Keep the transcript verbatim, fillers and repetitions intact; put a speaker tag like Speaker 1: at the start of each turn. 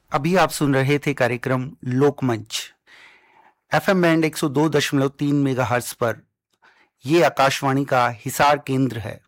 Speaker 1: अभी आप सुन रहे थे कार्यक्रम लोकमंच एफएम बैंड एक सौ दो दशमलव तीन मेगाहर्ट्ज पर। यह आकाशवाणी का हिसार केंद्र है।